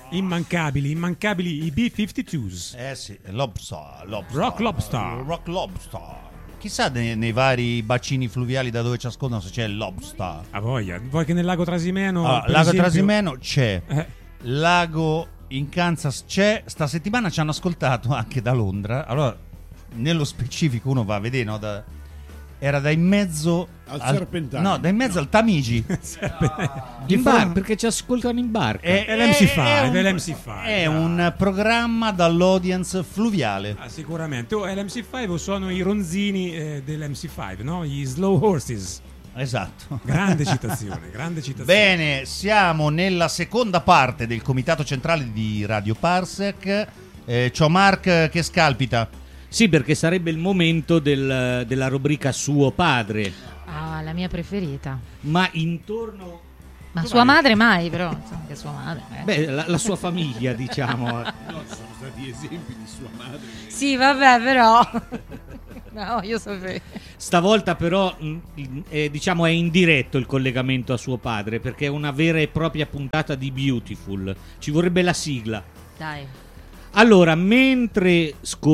Immancabili i B-52s. Sì, Lobster. Rock Lobster. Chissà nei vari bacini fluviali da dove ci ascoltano se c'è il lobster. A voglia. Vuoi che nel lago Trasimeno per lago esempio... Trasimeno c'è. Lago in Kansas c'è. Sta settimana ci hanno ascoltato anche da Londra. Allora, nello specifico uno va a vedere, no? Era da in mezzo al Serpentino. No, da in mezzo al Tamigi. In bar, perché ci ascoltano in barca. È l'MC5. È un programma dall'audience fluviale. Sicuramente. L'MC5 sono i ronzini dell'MC5, no? Gli Slow Horses. Esatto. Grande citazione. Bene, siamo nella seconda parte del comitato centrale di Radio Parsec. C'ho Mark che scalpita. Sì, perché sarebbe il momento della rubrica Suo Padre. Ah, la mia preferita. Ma intorno... Ma sua madre mai, però. Anche sua madre. Beh, la sua famiglia, diciamo. No, sono stati esempi di sua madre. Sì, vabbè, però... No, io sapevo. Stavolta però diciamo è indiretto il collegamento a suo padre, perché è una vera e propria puntata di Beautiful. Ci vorrebbe la sigla. Dai. Allora, mentre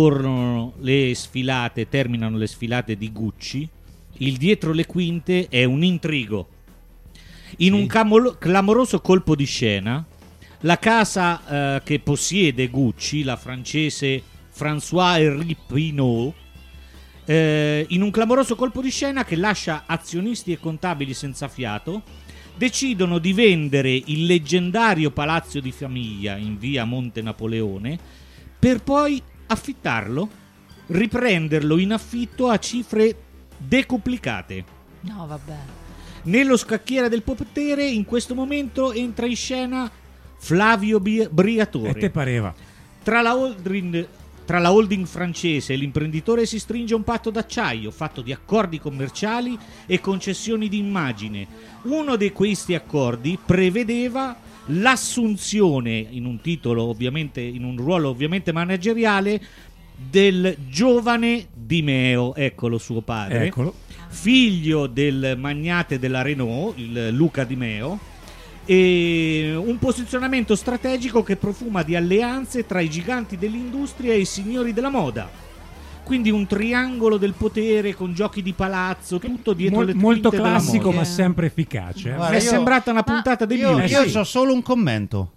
terminano le sfilate di Gucci, il dietro le quinte è un intrigo. In un clamoroso colpo di scena, la casa che possiede Gucci, la francese François-Henri Pinault, in un clamoroso colpo di scena che lascia azionisti e contabili senza fiato, decidono di vendere il leggendario palazzo di famiglia in via Monte Napoleone per poi affittarlo, riprenderlo in affitto a cifre decuplicate. No, vabbè. Nello scacchiere del potere in questo momento entra in scena Flavio Briatore. E te pareva? Tra la holding francese e l'imprenditore si stringe un patto d'acciaio fatto di accordi commerciali e concessioni di immagine. Uno di questi accordi prevedeva l'assunzione in un ruolo ovviamente manageriale del giovane Di Meo, eccolo suo padre, figlio del magnate della Renault, il Luca Di Meo, e un posizionamento strategico che profuma di alleanze tra i giganti dell'industria e i signori della moda. Quindi un triangolo del potere con giochi di palazzo, tutto dietro le quinte molto della classico, moda. ma sempre efficace. Guarda, Mi è sembrata una puntata dei Beauty. Io ho solo un commento,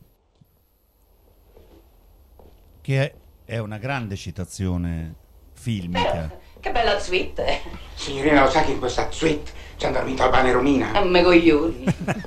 che è una grande citazione filmica. Che bella suite. Signorina, lo sa che in questa suite ci hanno dormito Albano e Romina? Me coglioni.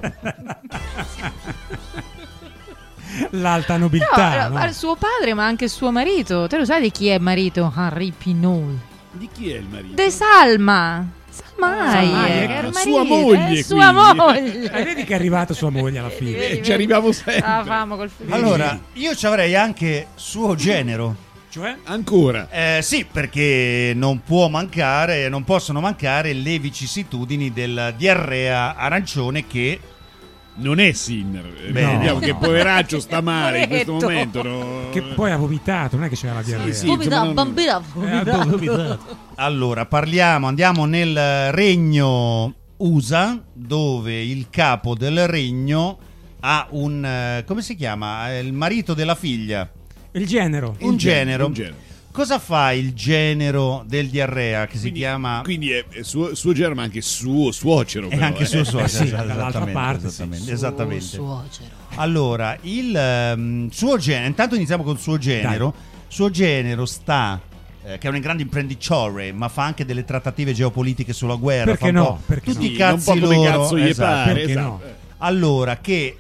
L'alta nobiltà, no? Suo padre, ma anche suo marito. Te lo sai di chi è il marito? Henri Pinault. Di chi è il marito? De Salma. Salmayer, sua moglie. Sua moglie. Vedi che è arrivata sua moglie alla fine. Ci arrivavo sempre. Famo col figlio. Allora, io ci avrei anche suo genero. Cioè? Ancora? Sì, perché non possono mancare le vicissitudini del diarrea arancione che non è Sinner. Vediamo che poveraccio sta male in questo momento. No? Che poi ha vomitato, non è che c'era la diarrea. Sì, bambina vomitato. Allora, andiamo nel regno USA, dove il capo del regno ha come si chiama? Il marito della figlia. Il genero. Un genero. Cosa fa il genero del diarrea che si chiama? Quindi è suo genero, ma anche suo suocero. È anche suo suocero, sì, dall'altra parte. Esattamente. Suocero. Allora, il suo genero, intanto iniziamo con suo genero. Dai. Suo genero sta che è un grande imprenditore, ma fa anche delle trattative geopolitiche sulla guerra. Perché no? Perché tutti no? i cazzi un po' come loro. cazzo gli pare. Perché Esatto. no? Allora, che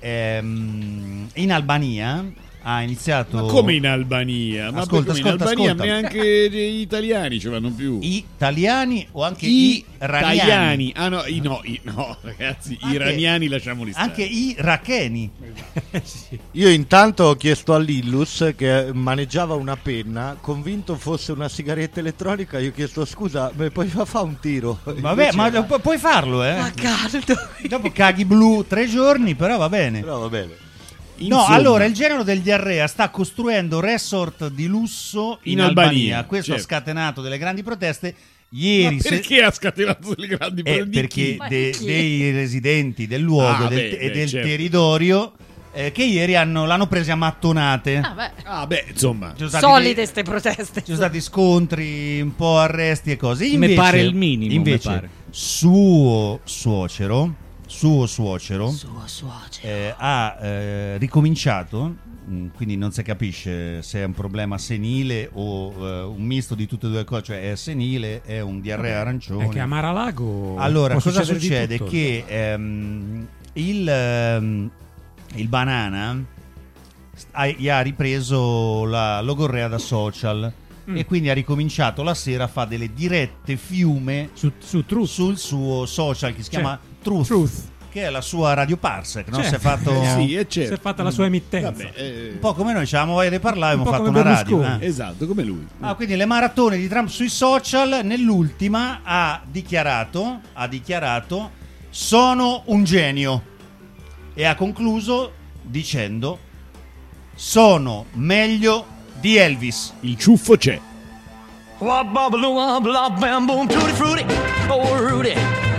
in Albania ha iniziato. Ma come in Albania? Ma ascolta, in Albania ascolta. neanche gli italiani ce l'hanno più. Italiani o anche iraniani? Ah no, no, ragazzi, anche, iraniani lasciamoli stare. Anche iracheni. Sì. Io intanto ho chiesto all'Illus, che maneggiava una penna, convinto fosse una sigaretta elettronica, io ho chiesto scusa, puoi fare un tiro? Vabbè, ma puoi farlo, Ma caldo. Dopo caghi blu 3 giorni, però va bene. Però va bene. No, allora il genero del diarrea sta costruendo resort di lusso in Albania. Questo certo. ha scatenato delle grandi proteste. Ieri. Ma perché ha scatenato delle grandi proteste? Perché dei residenti del luogo e del certo. territorio che ieri l'hanno presi a mattonate. Insomma, solide ste proteste. Ci sono stati scontri, un po' arresti e cose. Invece, mi pare il minimo. Invece, me pare. suo suocero ha ricominciato, quindi non si capisce se è un problema senile o un misto di tutte e due cose, cioè è senile, è un diarrea arancione. È che a Maralago allora cosa succedere di succede? tutto. Che il Banana gli ha ripreso la logorrea da social e quindi ha ricominciato la sera a fare delle dirette fiume su Truth. sul suo social che si chiama Truth. che è la sua Radio Parsec, no? Certo. Si è fatto sì, è certo. Si è fatta la sua emittenza. un po' come noi, c'avevamo voglia di parlare, abbiamo po' fatto come una radio. Berlusconi. Esatto, come lui. Quindi le maratone di Trump sui social, nell'ultima ha dichiarato sono un genio e ha concluso dicendo sono meglio di Elvis. Il ciuffo c'è. Wah, blah, blah, blah, blah, bam, boom, tutti frutti, oh, Rudy.